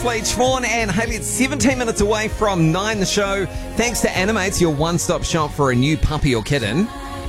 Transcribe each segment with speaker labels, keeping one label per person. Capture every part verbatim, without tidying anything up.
Speaker 1: Fleet, Schwan and Haley. It's seventeen minutes away from nine the show. Thanks to Animates, your one-stop shop for a new puppy or kitten.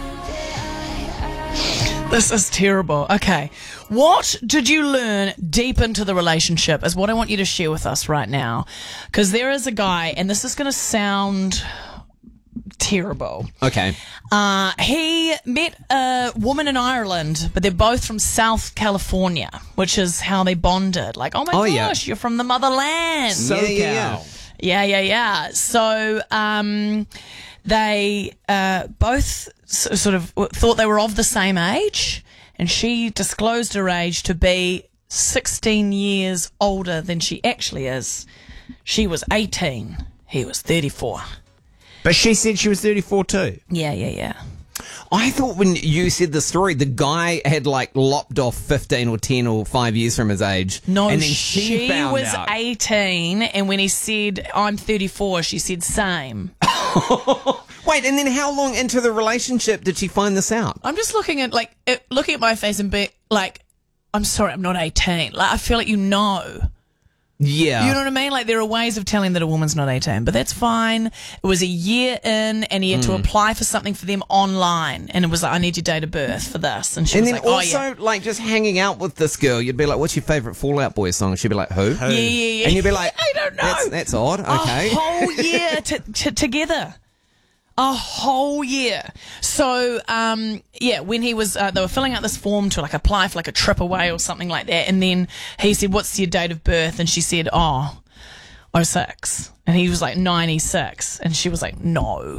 Speaker 2: This is terrible. Okay. What did you learn deep into the relationship is what I want you to share with us right now. Because there is a guy, and this is going to sound terrible.
Speaker 1: Okay.
Speaker 2: Uh, he met a woman in Ireland, but they're both from South California, which is how they bonded. Like, oh my
Speaker 1: Oh,
Speaker 2: gosh,
Speaker 1: yeah.
Speaker 2: you're from the motherland.
Speaker 1: So, yeah, yeah.
Speaker 2: Yeah, yeah, yeah. So, um, they uh, both s- sort of thought they were of the same age, and she disclosed her age to be sixteen years older than she actually is. She was eighteen. He was thirty-four.
Speaker 3: But she said she was thirty-four too.
Speaker 2: Yeah, yeah, yeah.
Speaker 1: I thought when you said the story, the guy had like lopped off fifteen or ten or five years from his age.
Speaker 2: No,
Speaker 1: and then
Speaker 2: she,
Speaker 1: she, found
Speaker 2: was
Speaker 1: out.
Speaker 2: eighteen, and when he said, I'm thirty-four, she said, same.
Speaker 1: Wait, and then how long into the relationship did she find this out?
Speaker 2: I'm just looking at, like, it, looking at my face and be like, I'm sorry, I'm not eighteen. Like, I feel like you know.
Speaker 1: Yeah.
Speaker 2: You know what I mean? Like, there are ways of telling that a woman's not eighteen, but that's fine. It was a year in, and he had
Speaker 1: Mm.
Speaker 2: to apply for something for them online, and it was like, I need your date of birth for this. And she
Speaker 1: And
Speaker 2: was
Speaker 1: then
Speaker 2: like,
Speaker 1: also,
Speaker 2: oh, yeah.
Speaker 1: like, just hanging out with this girl, you'd be like, what's your favourite Fall Out Boy song? And she'd be like, who?
Speaker 2: Yeah, yeah, yeah.
Speaker 1: And you'd be like,
Speaker 2: I don't know.
Speaker 1: That's, that's odd. Okay.
Speaker 2: A whole year t- t- together. A whole year. So, um, yeah, when he was, uh, they were filling out this form to like apply for like a trip away or something like that. And then he said, what's your date of birth? And she said, oh, oh six. And he was like ninety-six. And she was like, no.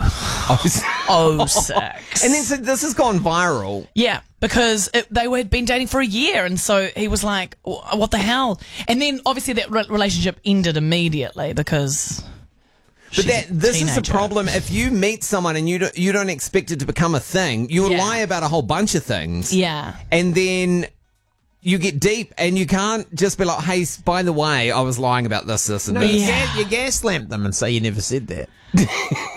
Speaker 2: oh six.
Speaker 1: And then so this has gone viral.
Speaker 2: Yeah, because it, they had been dating for a year, and so he was like, what the hell? And then obviously that re- relationship ended immediately because...
Speaker 1: But
Speaker 2: she's
Speaker 1: that
Speaker 2: a
Speaker 1: this is the
Speaker 2: teenager.
Speaker 1: problem. If you meet someone and you don't, you don't expect it to become a thing, you
Speaker 2: Yeah.
Speaker 1: lie about a whole bunch of things.
Speaker 2: Yeah.
Speaker 1: And then you get deep and you can't just be like, hey, by the way, I was lying about this, this, and
Speaker 3: No,
Speaker 1: this.
Speaker 3: you,
Speaker 2: Yeah.
Speaker 3: ga- you gaslamp them and say you never said that.